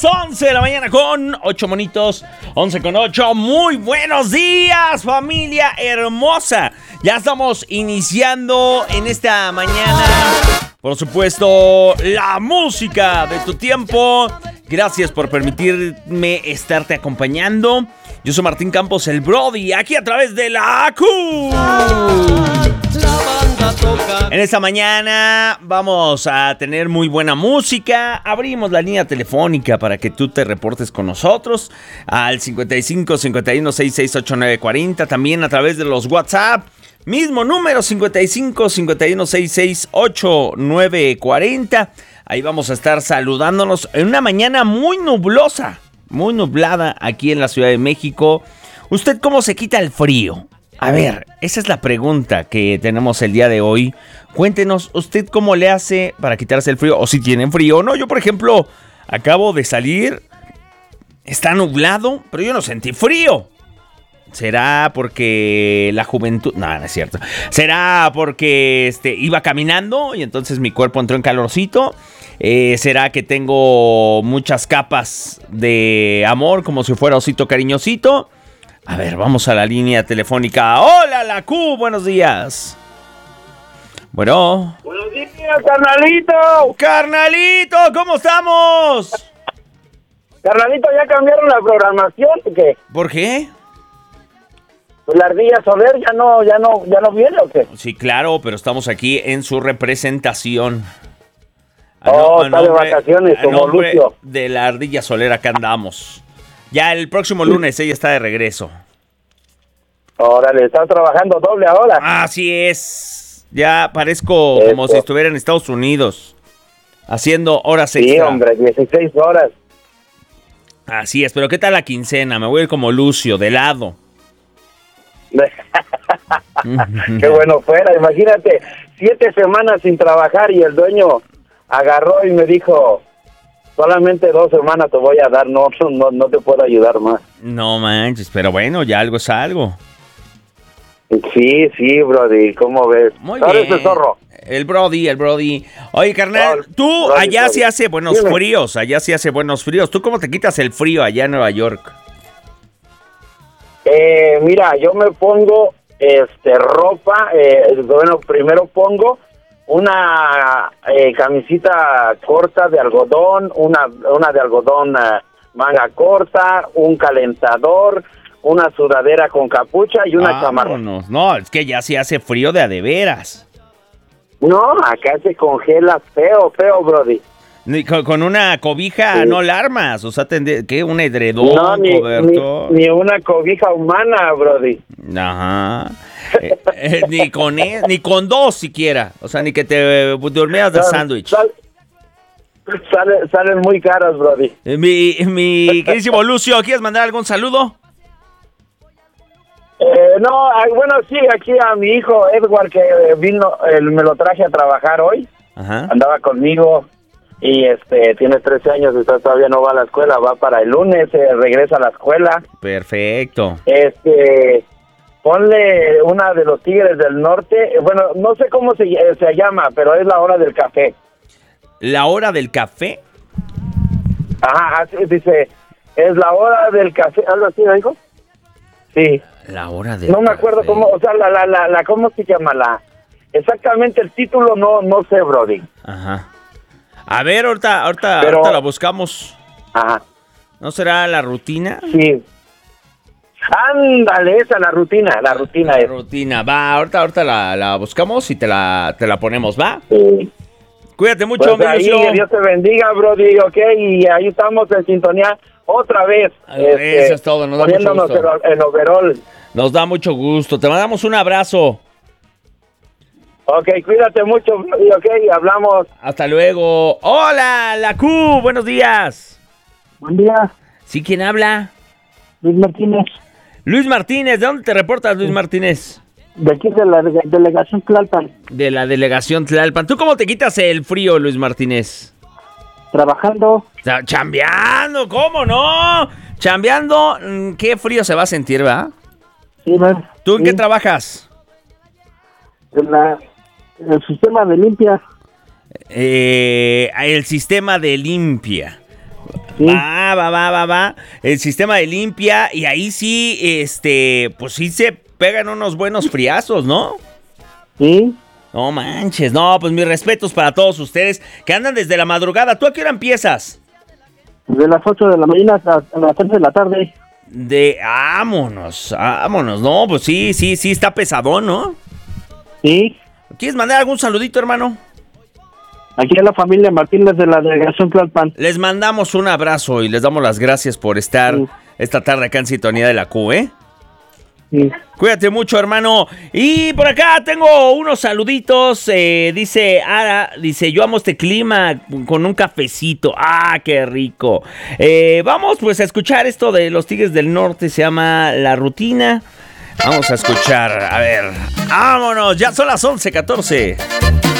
las 11 de la mañana con 8 monitos, 11 con 8. Muy buenos días, familia hermosa. Ya estamos iniciando en esta mañana, por supuesto, la música de tu tiempo. Gracias por permitirme estarte acompañando. Yo soy Martín Campos, el Brody, aquí a través de la AQ. En esta mañana vamos a tener muy buena música. Abrimos la línea telefónica para que tú te reportes con nosotros al 55 51 66 89 40. También a través de los WhatsApp. Mismo número, 55 51 66 89 40. Ahí vamos a estar saludándonos en una mañana muy nublosa, muy nublada aquí en la Ciudad de México. ¿Usted cómo se quita el frío? A ver, esa es la pregunta que tenemos el día de hoy. Cuéntenos, ¿usted cómo le hace para quitarse el frío? O si tienen frío o no. Yo, por ejemplo, acabo de salir. Está nublado, pero yo no sentí frío. ¿Será porque la juventud? No, no es cierto. ¿Será porque iba caminando y entonces mi cuerpo entró en calorcito? ¿Será que tengo muchas capas de amor como si fuera osito cariñosito? A ver, vamos a la línea telefónica. ¡Hola, la Q! Buenos días. Bueno. Buenos días, carnalito. Carnalito, ¿cómo estamos? Carnalito, ¿ya cambiaron la programación o qué? ¿Por qué? Pues la ardilla Soler ya no viene o qué? Sí, claro, pero estamos aquí en su representación. Está de vacaciones, como Lucio. De la ardilla Soler, acá andamos. Ya el próximo lunes ella está de regreso. Órale, ¿estás trabajando doble ahora? Así es. Ya parezco como si estuviera en Estados Unidos, haciendo horas extra. Sí, hombre, 16 horas. Así es, pero ¿qué tal la quincena? Me voy a ir como Lucio, de lado. Qué bueno fuera, imagínate, 7 semanas sin trabajar y el dueño agarró y me dijo... Solamente 2 semanas te voy a dar, no te puedo ayudar más. No manches, pero bueno, ya algo es algo. Sí, Brody, ¿cómo ves? Muy bien. ¿Sabes el zorro? El Brody. Oye, carnal, tú Brody, allá sí hace buenos Dime. fríos, ¿Tú cómo te quitas el frío allá en Nueva York? Mira, yo me pongo ropa, bueno, primero pongo una camisita corta de algodón, una de algodón manga corta, un calentador, una sudadera con capucha y una chamarra. No, es que ya sí hace frío de a de veras. No, acá se congela feo, Brody. Con una cobija Sí. no la armas, o sea, ¿qué? ¿Un edredón, No, cobertor? ni una cobija humana, Brody. Ajá. Ni con 2 siquiera. O sea, ni que te durmieras de sándwich. Salen muy caras, Brody. Mi queridísimo Lucio, ¿quieres mandar algún saludo? No, bueno, sí, aquí a mi hijo Edward, que vino, me lo traje a trabajar hoy. Ajá. Andaba conmigo y tiene 13 años, todavía no va a la escuela, va para el lunes, regresa a la escuela. Perfecto. Ponle una de los Tigres del Norte, bueno, no sé cómo se llama, pero es la hora del café. ¿La hora del café? Ajá, así dice, es la hora del café, algo así, ¿no dijo? Sí. La hora del No me café. acuerdo cómo, o sea, la ¿cómo se llama? Exactamente el título no sé, Brody. Ajá. A ver, ahorita la buscamos. Ajá. ¿No será la rutina? Sí. Ándale, esa, la rutina La es. rutina, va, ahorita la buscamos y te la ponemos, ¿va? Sí. Cuídate mucho, Pues ahí, Lucio. Dios te bendiga, Brody, ok, y ahí estamos en sintonía otra vez. Eso es todo, nos da mucho poniéndonos gusto. el overall. Nos da mucho gusto, te mandamos un abrazo. Ok, cuídate mucho, Brody, ok, hablamos. Hasta luego. Hola, la Q, buenos días. Buen día, ¿Sí, quién habla? Luis Martínez, Luis Martínez, ¿de dónde te reportas, Luis Martínez? de aquí de la delegación Tlalpan, De la delegación Tlalpan. ¿Tú cómo te quitas el frío, Luis Martínez? trabajando. Chambeando, ¿cómo no? Chambeando, qué frío se va a sentir, ¿va? Sí, ¿Tú en qué trabajas? El sistema de limpia. El sistema de limpia. Sí. Va. El sistema de limpia, y ahí sí, pues sí se pegan unos buenos friazos, ¿no? Sí. No manches, no, pues mis respetos para todos ustedes que andan desde la madrugada. ¿Tú a qué hora empiezas? De las 8 de la mañana hasta las 3 de la tarde. Vámonos. No, pues sí, está pesadón, ¿no? Sí. ¿Quieres mandar algún saludito, hermano? Aquí a la familia Martínez de la delegación Tlalpan. Les mandamos un abrazo y les damos las gracias por estar esta tarde acá en sintonía de la Q, ¿eh? Sí. Cuídate mucho, hermano. Y por acá tengo unos saluditos. Dice Ara, yo amo este clima con un cafecito. ¡Ah, qué rico! Vamos pues a escuchar esto de los Tigres del Norte. Se llama La Rutina. Vamos a escuchar, a ver. ¡Vámonos! Ya son las 11:14.